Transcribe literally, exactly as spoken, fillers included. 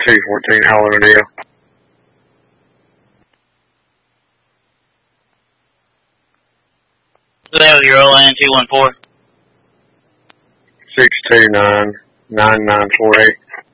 two fourteen, how old are you? Hello, you're O N two one four. six two nine, nine nine four eight.